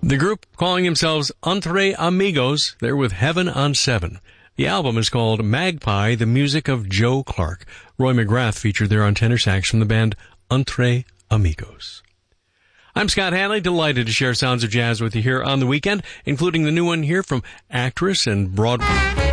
The group, calling themselves Entre Amigos, they're with Heaven on 7. The album is called Magpie, the music of Joe Clark. Roy McGrath featured there on tenor sax from the band Entre Amigos. I'm Scott Hanley, delighted to share sounds of jazz with you here on the weekend, including the new one here from actress and Broadway.